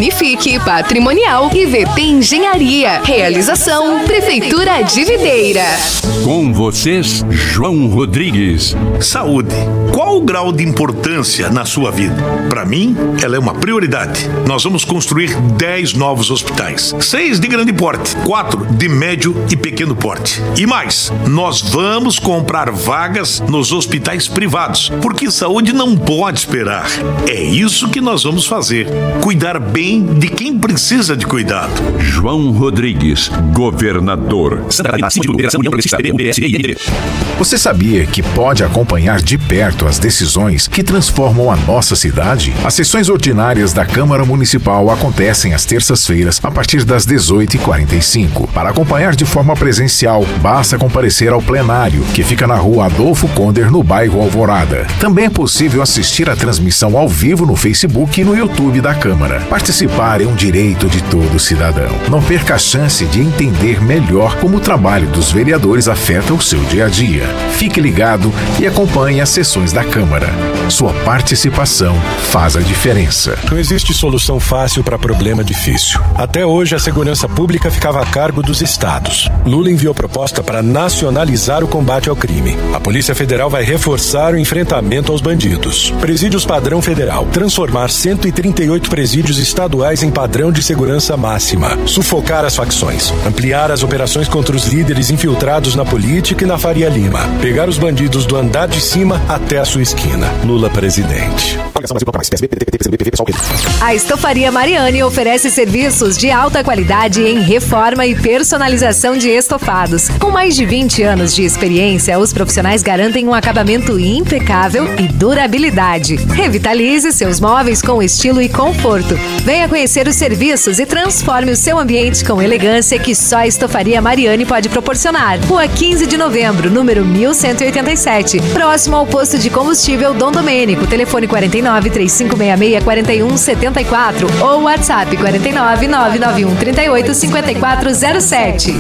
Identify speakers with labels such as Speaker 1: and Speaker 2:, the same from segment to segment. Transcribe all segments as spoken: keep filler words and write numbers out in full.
Speaker 1: Unifique Patrimonial e V P Engenharia. Realização Prefeitura de Videira.
Speaker 2: Com vocês, João Rodrigues.
Speaker 3: Saúde. Qual o grau de importância na sua vida? Para mim, ela é uma prioridade. Nós vamos construir dez novos hospitais. Seis de grande porte, quatro de médio e pequeno porte. E mais, nós vamos comprar vagas nos hospitais privados, porque saúde não pode esperar. É isso que nós vamos fazer. Cuidar bem de quem precisa de cuidado.
Speaker 2: João Rodrigues, governador.
Speaker 4: Você sabia que pode acompanhar de perto as decisões que transformam a nossa cidade? As sessões ordinárias da Câmara Municipal acontecem às terças-feiras a partir das dezoito e quarenta e cinco. Para acompanhar de forma presencial, basta comparecer ao plenário, que fica na rua Adolfo Conder, no bairro Alvorada. Também é possível assistir a transmissão ao vivo no Facebook e no YouTube da Câmara. Participar é um direito de todo cidadão. Não perca a chance de entender melhor como o trabalho dos vereadores afeta o seu dia a dia. Fique ligado e acompanhe as sessões da Câmara. Sua participação faz a diferença.
Speaker 5: Não existe solução fácil para problema difícil. Até hoje, a segurança pública ficava a cargo dos estados. Lula enviou proposta para nacionalizar o combate ao crime. A Polícia Federal vai reforçar o enfrentamento aos bandidos. Presídios padrão federal. Transformar cento e trinta e oito presídios estaduais em padrão de segurança máxima. Sufocar as facções. Ampliar as operações contra os líderes infiltrados na política e na Faria Lima. Pegar os bandidos do andar de cima até a sua esquina. Lula presidente.
Speaker 6: A Estofaria Mariani oferece serviços de alta qualidade em reforma e personalização de estofados. Com mais de vinte anos de experiência, os profissionais garantem um acabamento impecável e durabilidade. Revitalize seus móveis com estilo e conforto. Venha conhecer os serviços e transforme o seu ambiente com elegância que só a Estofaria Mariani pode proporcionar. Rua quinze de novembro, número mil cento e oitenta e sete, próximo ao posto de combustível Dom Domênico. Telefone quarenta e nove, três cinco seis seis, quarenta e um setenta e quatro ou WhatsApp quarenta e nove, nove nove um, trinta e oito, cinquenta e quatro zero sete.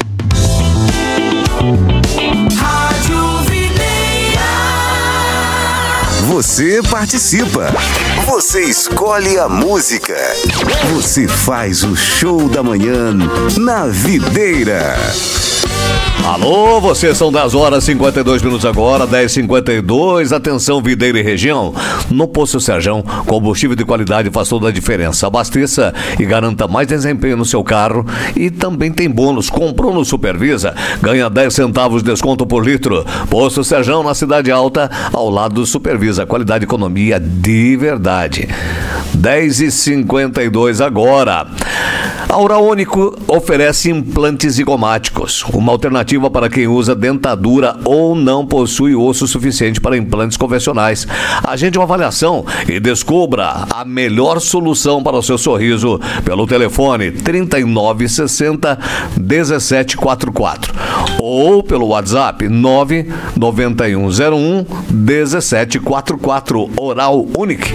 Speaker 7: Você participa. Você escolhe a música. Você faz o show da manhã na Videira.
Speaker 8: Alô, vocês são dez horas e cinquenta e dois minutos agora, dez e cinquenta e dois. Atenção, Videira e região. No Posto Serjão, combustível de qualidade faz toda a diferença. Abasteça e garanta mais desempenho no seu carro. E também tem bônus. Comprou no Supervisa, ganha dez centavos de desconto por litro. Posto Serjão, na Cidade Alta, ao lado do Supervisa. Qualidade e economia de verdade. dez e cinquenta e dois agora. A Oral Único oferece implantes zigomáticos, uma alternativa para quem usa dentadura ou não possui osso suficiente para implantes convencionais. Agende uma avaliação e descubra a melhor solução para o seu sorriso pelo telefone trinta e nove, sessenta, dezessete quarenta e quatro ou pelo WhatsApp nove nove um zero um, dezessete quarenta e quatro. Oral Único.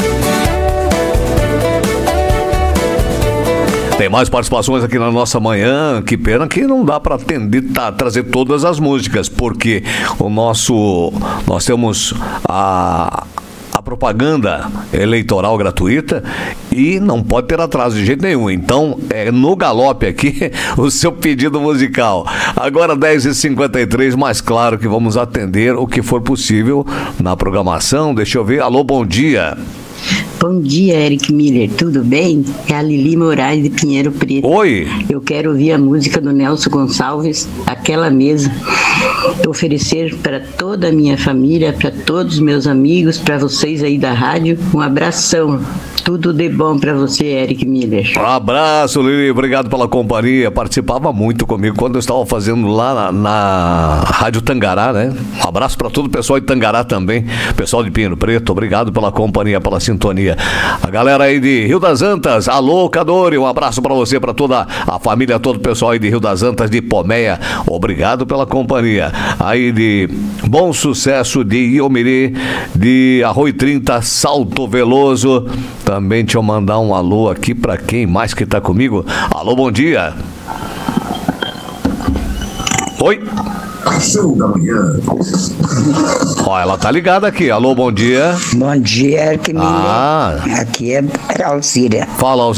Speaker 8: Tem mais participações aqui na nossa manhã. Que pena que não dá para atender, tá, trazer todas as músicas, porque o nosso, nós temos a, a propaganda eleitoral gratuita e não pode ter atraso de jeito nenhum. Então, é no galope aqui o seu pedido musical. Agora dez e cinquenta e três, mas claro que vamos atender o que for possível na programação. Deixa eu ver. Alô, bom dia.
Speaker 9: Bom dia, Eric Miller, tudo bem? É a Lili Moraes de Pinheiro Preto.
Speaker 8: Oi!
Speaker 9: Eu quero ouvir a música do Nelson Gonçalves, Aquela Mesa. Oferecer para toda a minha família, para todos os meus amigos, para vocês aí da rádio, um abração. Tudo de bom para você, Eric Miller.
Speaker 8: Um abraço, Lili, obrigado pela companhia. Participava muito comigo quando eu estava fazendo lá na, na Rádio Tangará, né? Um abraço para todo o pessoal de Tangará também, pessoal de Pinheiro Preto, obrigado pela companhia, pela sintonia. A galera aí de Rio das Antas, alô, Cadore, um abraço para você, para toda a família, todo o pessoal aí de Rio das Antas, de Pomeia, obrigado pela companhia. Aí de Bom Sucesso, de Iomirê, de Arroio trinta, Salto Veloso. Também deixa eu mandar um alô aqui para quem mais que tá comigo. Alô, bom dia. Oi.
Speaker 10: Ação da manhã.
Speaker 8: Ó, ela tá ligada aqui. Alô, bom dia.
Speaker 11: Bom dia, Eric Miller.
Speaker 8: Ah.
Speaker 11: Aqui é Alzira.
Speaker 8: Fala, Alzira.